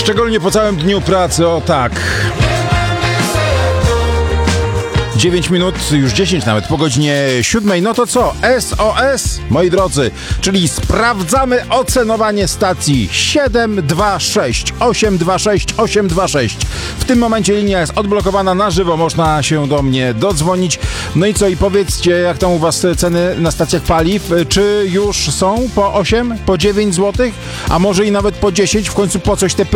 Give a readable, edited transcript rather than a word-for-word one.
Szczególnie po całym dniu pracy, o tak. 9 minut, już 10 nawet, po godzinie 7. No to co? SOS, moi drodzy, czyli sprawdzamy ocenowanie stacji 726 826 826. W tym momencie linia jest odblokowana na żywo, można się do mnie dodzwonić. No i co, i powiedzcie, jak tam u was ceny na stacjach paliw? Czy już są po 8, po 9 zł? A może i nawet po 10? W końcu po coś te